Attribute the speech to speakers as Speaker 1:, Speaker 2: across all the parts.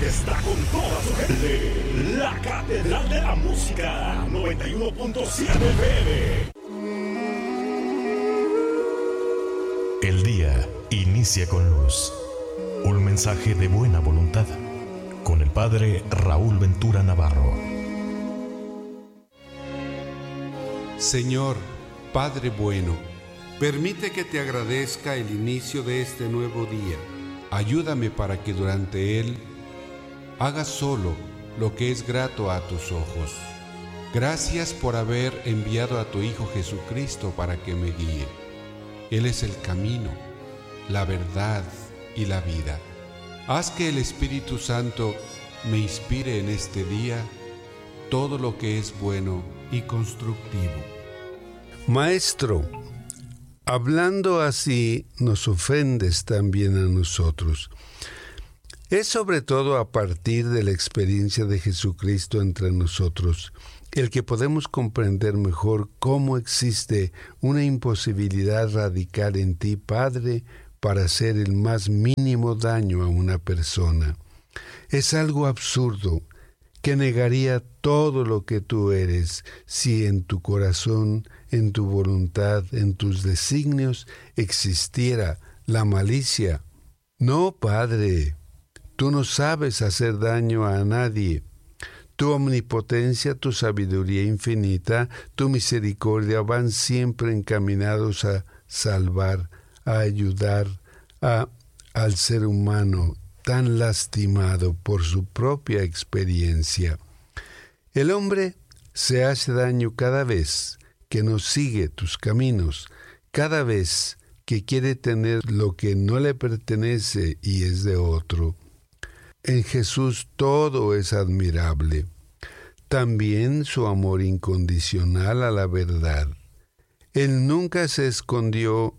Speaker 1: está con toda su gente. La Catedral de la Música, 91.7 FM.
Speaker 2: El día inicia con luz. Un mensaje de buena voluntad. Con el Padre Raúl Ventura Navarro.
Speaker 3: Señor, Padre bueno, permite que te agradezca el inicio de este nuevo día. Ayúdame para que durante él haga solo lo que es grato a tus ojos. Gracias por haber enviado a tu Hijo Jesucristo para que me guíe. Él es el camino, la verdad y la vida. Haz que el Espíritu Santo me inspire en este día todo lo que es bueno y constructivo.
Speaker 4: Maestro, hablando así nos ofendes también a nosotros. Es sobre todo a partir de la experiencia de Jesucristo entre nosotros el que podemos comprender mejor cómo existe una imposibilidad radical en ti, Padre, para hacer el más mínimo daño a una persona. Es algo absurdo que negaría todo lo que tú eres si en tu corazón, en tu voluntad, en tus designios existiera la malicia. No, Padre, tú no sabes hacer daño a nadie. Tu omnipotencia, tu sabiduría infinita, tu misericordia van siempre encaminados a salvar, a ayudar al ser humano tan lastimado por su propia experiencia. El hombre se hace daño cada vez que no sigue tus caminos, cada vez que quiere tener lo que no le pertenece y es de otro. En Jesús todo es admirable. También su amor incondicional a la verdad. Él nunca se escondió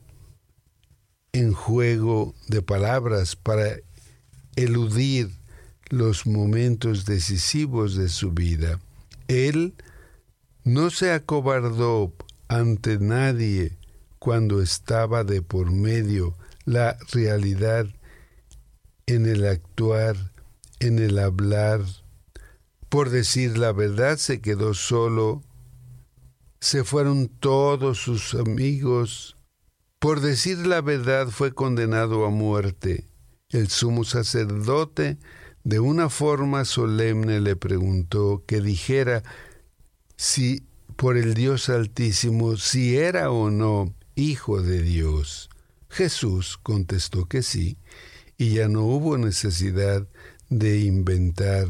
Speaker 4: en juego de palabras para eludir los momentos decisivos de su vida. Él no se acobardó ante nadie cuando estaba de por medio la realidad en el actuar, en el hablar. Por decir la verdad se quedó solo, se fueron todos sus amigos. Por decir la verdad fue condenado a muerte. El sumo sacerdote de una forma solemne le preguntó que dijera si por el Dios Altísimo si era o no hijo de Dios. Jesús contestó que sí, y ya no hubo necesidad de inventar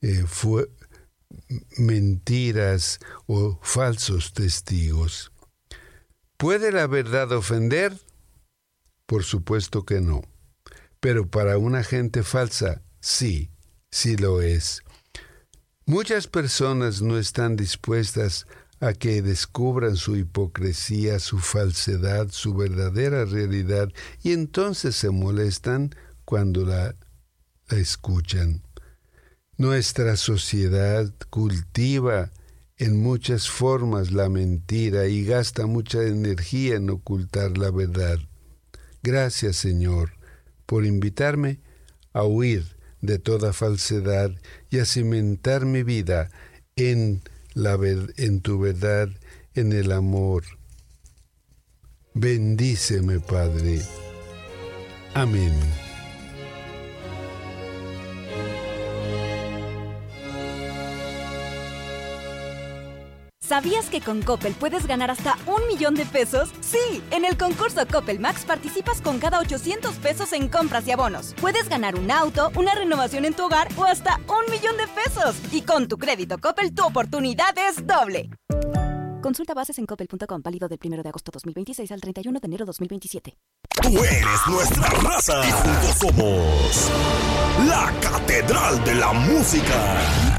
Speaker 4: mentiras o falsos testigos. ¿Puede la verdad ofender? Por supuesto que no. Pero para una gente falsa, sí lo es. Muchas personas no están dispuestas a que descubran su hipocresía, su falsedad, su verdadera realidad, y entonces se molestan cuando la escuchan. Nuestra sociedad cultiva en muchas formas la mentira y gasta mucha energía en ocultar la verdad. Gracias, Señor, por invitarme a huir de toda falsedad y a cimentar mi vida en tu verdad, en el amor. Bendíceme, Padre. Amén.
Speaker 5: ¿Sabías que con Coppel puedes ganar hasta 1,000,000 de pesos? ¡Sí! En el concurso Coppel Max participas con cada 800 pesos en compras y abonos. Puedes ganar un auto, una renovación en tu hogar o hasta 1,000,000 de pesos. Y con tu crédito Coppel, tu oportunidad es doble. Consulta bases en coppel.com, válido del 1 de agosto 2026 al 31 de enero 2027.
Speaker 1: Tú eres nuestra raza y juntos somos la Catedral de la Música.